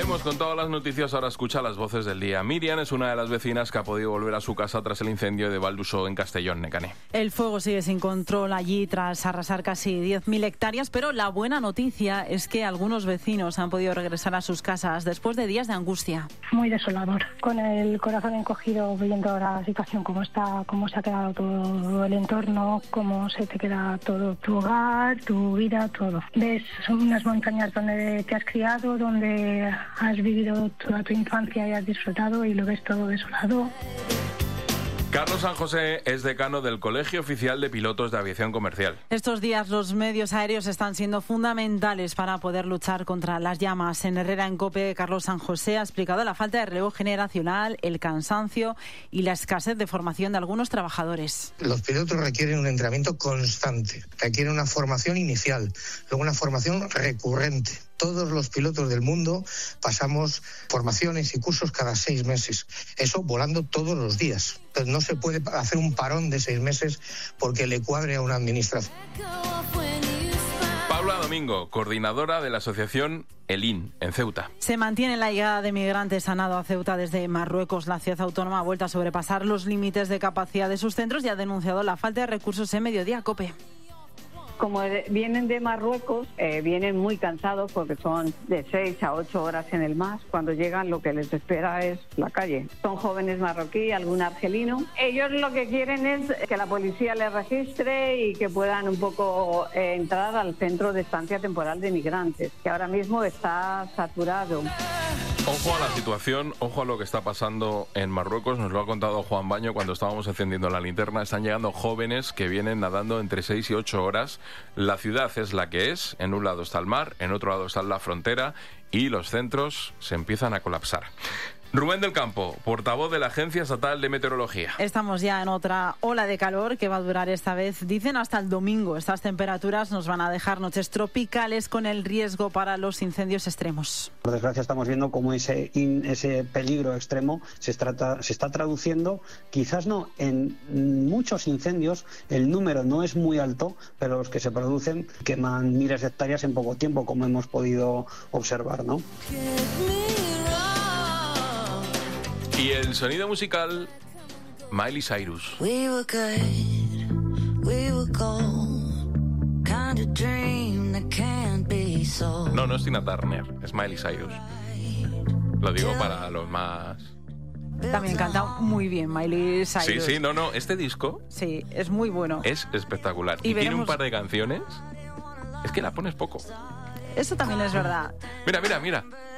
Hemos contado las noticias, ahora escucha las voces del día. Miriam es una de las vecinas que ha podido volver a su casa tras el incendio de Valdusó en Castellón, Necané. El fuego sigue sin control allí tras arrasar casi 10.000 hectáreas, pero la buena noticia es que algunos vecinos han podido regresar a sus casas después de días de angustia. Muy desolador, con el corazón encogido viendo la situación, cómo está, cómo se ha quedado todo el entorno, cómo se te queda todo tu hogar, tu vida, todo. Ves unas montañas donde te has criado, donde has vivido toda tu infancia y has disfrutado, y lo ves todo desolado. Carlos San José es decano del Colegio Oficial de Pilotos de Aviación Comercial. Estos días los medios aéreos están siendo fundamentales para poder luchar contra las llamas. En Herrera en COPE, Carlos San José ha explicado la falta de relevo generacional, el cansancio y la escasez de formación de algunos trabajadores. Los pilotos requieren un entrenamiento constante, requieren una formación inicial, luego una formación recurrente. Todos los pilotos del mundo pasamos formaciones y cursos cada 6 meses. Eso volando todos los días. Entonces no se puede hacer un parón de 6 meses porque le cuadre a una administración. Paula Domingo, coordinadora de la asociación ELIN, en Ceuta. Se mantiene la llegada de migrantes a nado a Ceuta desde Marruecos. La ciudad autónoma ha vuelto a sobrepasar los límites de capacidad de sus centros y ha denunciado la falta de recursos en Mediodía COPE. Como vienen de Marruecos, vienen muy cansados porque son de 6 a 8 horas en el mar. Cuando llegan lo que les espera es la calle. Son jóvenes marroquí, algún argelino. Ellos lo que quieren es que la policía les registre y que puedan un poco entrar al centro de estancia temporal de migrantes, que ahora mismo está saturado. Ojo a la situación, ojo a lo que está pasando en Marruecos. Nos lo ha contado Juan Baño cuando estábamos encendiendo la linterna. Están llegando jóvenes que vienen nadando entre 6 y 8 horas. La ciudad es la que es. En un lado está el mar, en otro lado está la frontera y los centros se empiezan a colapsar. Rubén del Campo, portavoz de la Agencia Estatal de Meteorología. Estamos ya en otra ola de calor que va a durar esta vez, dicen, hasta el domingo. Estas temperaturas nos van a dejar noches tropicales con el riesgo para los incendios extremos. Por desgracia estamos viendo cómo ese peligro extremo se está traduciendo, quizás no en muchos incendios, el número no es muy alto, pero los que se producen queman miles de hectáreas en poco tiempo, como hemos podido observar, ¿no? Y el sonido musical, Miley Cyrus. No es Tina Turner, es Miley Cyrus. Lo digo para los más... También canta muy bien Miley Cyrus. Sí, este disco... Sí, es muy bueno. Es espectacular. Y tiene un par de canciones... Es que la pones poco. Eso también es verdad. Mira.